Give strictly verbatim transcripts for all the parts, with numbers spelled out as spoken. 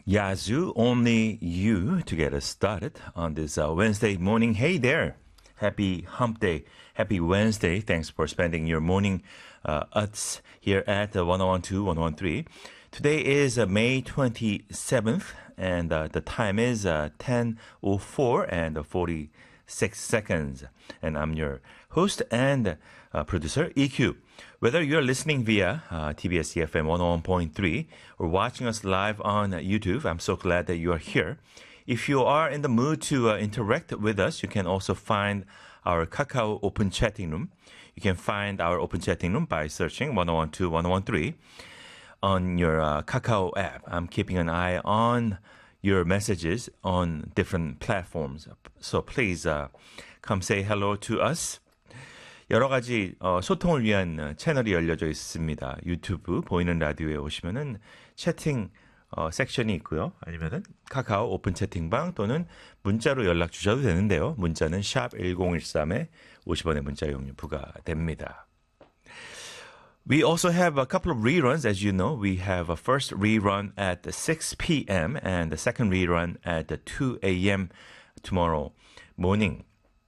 Yazoo, only you to get us started on this uh, Wednesday morning. Hey there. Happy hump day. Happy Wednesday. Thanks for spending your morning uh, us here at uh, one oh one two, one oh one three. Today is uh, May twenty-seventh and uh, the time is uh, ten oh four and forty-six seconds. And I'm your host and uh, producer E Q. Whether you're listening via uh, T B S E F M one oh one point three or watching us live on YouTube, I'm so glad that you are here. If you are in the mood to uh, interact with us, you can also find our Kakao Open Chatting Room. You can find our Open Chatting Room by searching one oh one two, one oh one three on your uh, Kakao app. I'm keeping an eye on your messages on different platforms. So please uh, come say hello to us. 여러 가지 어, 소통을 위한 채널이 열려져 있습니다. 유튜브 보이는 라디오에 오시면은 채팅 어, 섹션이 있고요. 아니면은 카카오 오픈 채팅방 또는 문자로 연락 주셔도 되는데요. 문자는 샵 일공일삼에 오십 원의 문자 이용료 부과됩니다. We also have a couple of reruns, as you know. We have a first rerun at six p.m. and the second rerun at two a.m. tomorrow morning.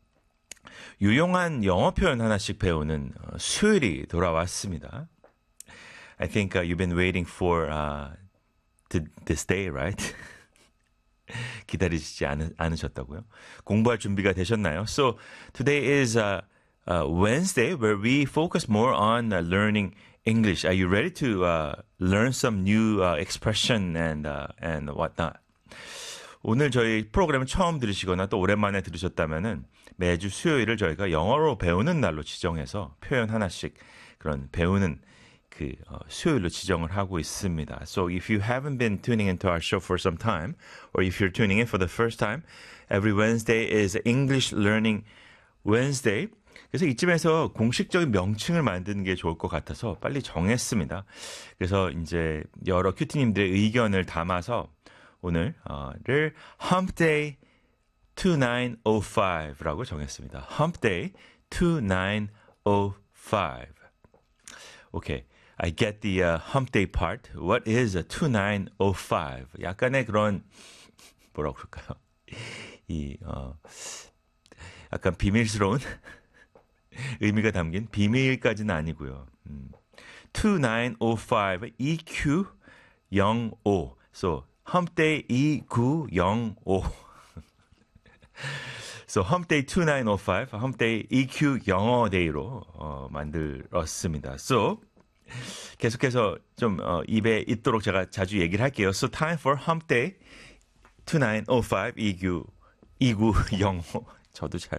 유용한 영어 표현 하나씩 배우는 어, 수요일이 돌아왔습니다. I think uh, you've been waiting for uh, to, this day, right? 기다리시지 않으, 않으셨다고요? 공부할 준비가 되셨나요? So today is uh, uh, Wednesday where we focus more on uh, learning English. Are you ready to uh, learn some new uh, expression and uh, and whatnot? 오늘 저희 프로그램을 처음 들으시거나 또 오랜만에 들으셨다면은 매주 수요일을 저희가 영어로 배우는 날로 지정해서 표현 하나씩 그런 배우는 그 어, 수요일로 지정을 하고 있습니다. So if you haven't been tuning into our show for some time, or if you're tuning in for the first time, every Wednesday is English Learning Wednesday. 그래서 이쯤에서 공식적인 명칭을 만드는 게 좋을 것 같아서 빨리 정했습니다. 그래서 이제 여러 큐티님들의 의견을 담아서 오늘을 Hump Day twenty-nine oh five라고 정했습니다. Hump Day twenty-nine oh five. Okay, I get the uh, Hump Day part. What is a twenty-nine oh five? 약간의 그런 뭐라고 그럴까요? 이 어, 약간 비밀스러운 의미가 담긴 비밀까지는 아니고요. 음, twenty-nine oh five E Q 영오. So Hump Day 이구영오. So Hump Day twenty-nine oh five, Hump Day E Q 영어 데이로 어, 만들었습니다. So 계속해서 좀 어, 입에 있도록 제가 자주 얘기를 할게요. So time for Hump Day twenty-nine oh five E Q 이구영오. 저도 잘